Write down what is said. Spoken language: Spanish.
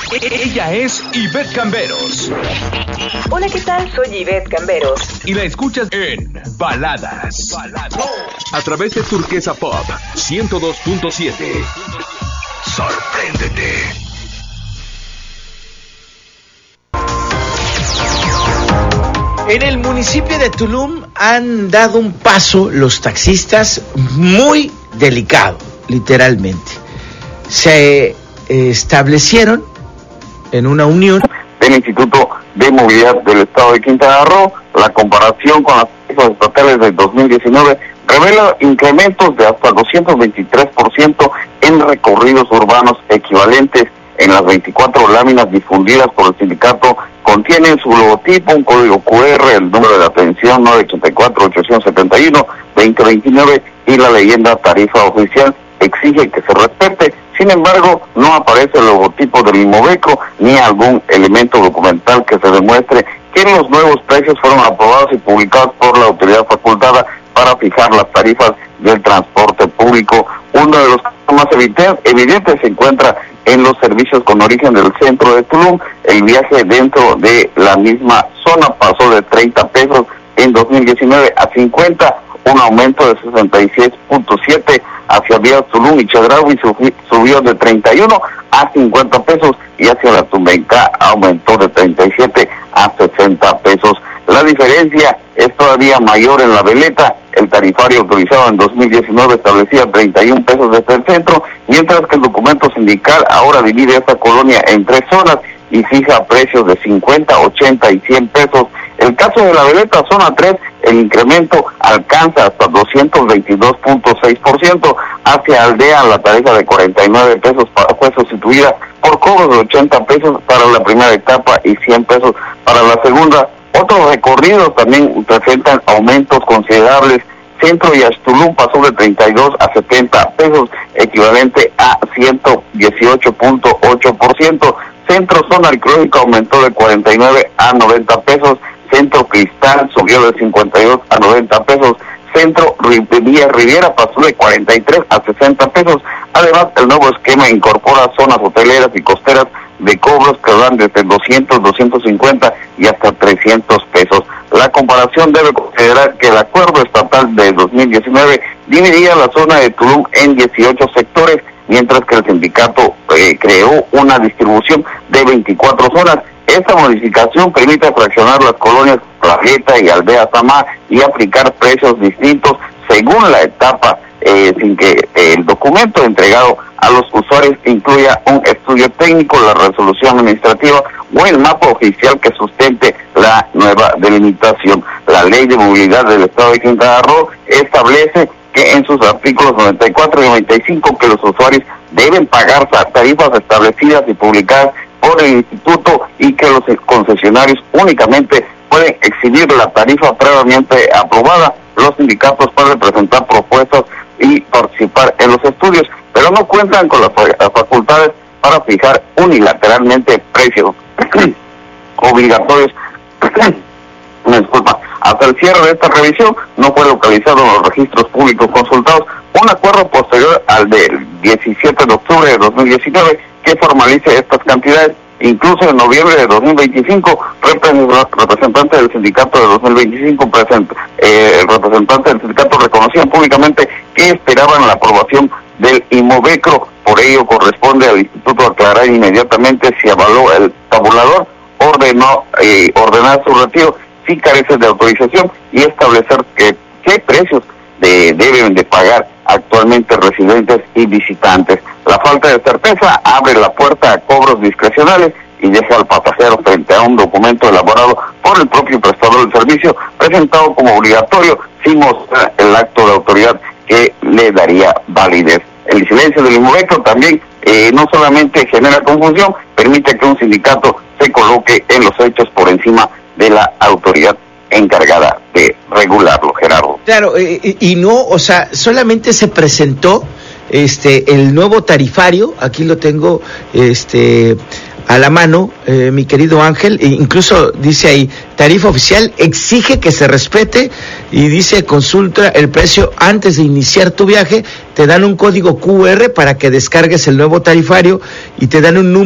Ella es Ivette Camberos. Hola, ¿qué tal? Soy Ivette Camberos. Y la escuchas en Baladas. A través de Turquesa Pop 102.7. Sorpréndete. En el municipio de Tulum han dado un paso los taxistas muy delicado, literalmente. Se establecieron en una unión del Instituto de Movilidad del Estado de Quintana Roo. La comparación con las tarifas estatales del 2019 revela incrementos de hasta 223% en recorridos urbanos equivalentes. En las 24 láminas difundidas por el sindicato contienen su logotipo, un código QR, el número de atención 984-871-2029 y la leyenda tarifa oficial exige que se respete. Sin embargo, no aparece el logotipo del Inmoveco ni algún elemento documental que se demuestre que los nuevos precios fueron aprobados y publicados por la autoridad facultada para fijar las tarifas del transporte público. Uno de los casos más evidentes se encuentra en los servicios con origen del centro de Tulum. El viaje dentro de la misma zona pasó de 30 pesos en 2019 a 50, un aumento de 66.7 hacia vías Tulum y Chedraui subió de 31 a 50 pesos y hacia la Tumbenca aumentó de 37 a 60 pesos. La diferencia es todavía mayor en La Veleta. El tarifario autorizado en 2019 establecía 31 pesos desde el centro, mientras que el documento sindical ahora divide esta colonia en 3 zonas y fija precios de 50, 80 y 100 pesos. El caso de La Veleta, zona 3, el incremento alcanza hasta 222.6%. Hacia Aldea, la tarifa de 49 pesos fue sustituida por cobros de 80 pesos para la primera etapa y 100 pesos para la segunda. Otros recorridos también presentan aumentos considerables. Centro y Tulum pasó de 32 a 70 pesos, equivalente a 118.8%. Centro Zona Arqueológica aumentó de 49 a 90 pesos. Centro Cristal subió de 52 a 90 pesos. Centro Riviera pasó de 43 a 60 pesos. Además, el nuevo esquema incorpora zonas hoteleras y costeras de cobros que van desde 200, 250 y hasta 300 pesos. La comparación debe considerar que el acuerdo estatal de 2019 dividía la zona de Tulum en 18 sectores, mientras que el sindicato creó una distribución de 24 zonas. Esta modificación permite fraccionar las colonias Plajeta y Aldea Samá y aplicar precios distintos según la etapa, sin que el documento entregado a los usuarios incluya un estudio técnico, la resolución administrativa o el mapa oficial que sustente la nueva delimitación. La Ley de Movilidad del Estado de Quintana Roo establece que en sus artículos 94 y 95 que los usuarios deben pagar tarifas establecidas y publicadas por el instituto y que los concesionarios únicamente pueden exhibir la tarifa previamente aprobada. Los sindicatos pueden presentar propuestas y participar en los estudios, pero no cuentan con las facultades para fijar unilateralmente precios obligatorios. Me disculpa. Hasta el cierre de esta revisión no fue localizado en los registros públicos consultados un acuerdo posterior al del 17 de octubre de 2019 que formalice estas cantidades. Incluso en noviembre de 2025, representante del sindicato de 2025, el representante del sindicato reconocían públicamente que esperaban la aprobación del Inmoveco. Por ello corresponde al instituto aclarar inmediatamente si avaló el tabulador, ordenar su retiro si carece de autorización y establecer qué precios deben de pagar actualmente residentes y visitantes. La falta de certeza abre la puerta a cobros discrecionales y deja al pasajero frente a un documento elaborado por el propio prestador del servicio, presentado como obligatorio, sin mostrar el acto de autoridad que le daría validez. El silencio del Inmoveco también no solamente genera confusión, permite que un sindicato se coloque en los hechos por encima de la autoridad encargada de regularlo, Gerardo. Claro, y no, o sea, solamente se presentó el nuevo tarifario, aquí lo tengo a la mano, mi querido Ángel, e incluso dice ahí, tarifa oficial exige que se respete, y dice, consulta el precio antes de iniciar tu viaje, te dan un código QR para que descargues el nuevo tarifario y te dan un número